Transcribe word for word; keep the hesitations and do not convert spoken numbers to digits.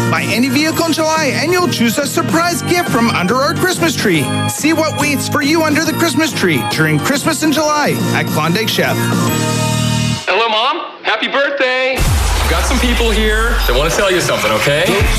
Buy any vehicle in July and you'll choose a surprise gift from under our Christmas tree. See what waits for you under the Christmas tree during Christmas in July at Klondike Chef. Hello, Mom. Happy birthday. Got some people here that want to tell you something, okay?